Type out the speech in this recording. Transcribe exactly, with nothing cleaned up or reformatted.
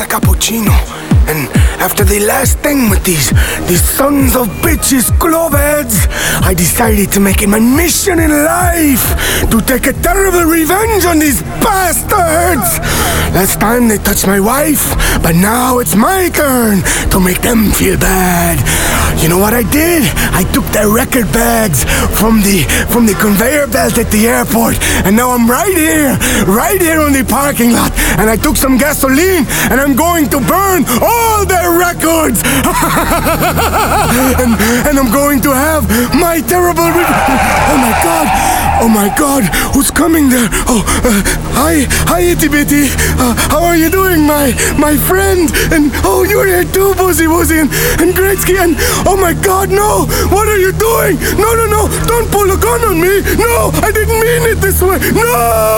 cappuccino. And after the last thing with these these sons of bitches glowheads, I decided to make it my mission in life to take a terrible revenge on these bastards. Last time they touched my wife, but now it's my turn to make them feel bad. You know what I did? I took their record bags from the from the conveyor belt at the airport, and now I'm right here, right here on the parking lot, and I took some gasoline, and I'm going to burn all their records. and, and I'm going to have my terrible re- Oh my God, oh my God, who's coming there? Oh, uh, hi, hi itty bitty, uh, how are you doing, my my friend? And oh, you're here too, Boozy Woozy, and, and Gretzky, and oh my God, no, what are you doing? No, no, no, don't pull a gun on me, no, I didn't mean it this way, no!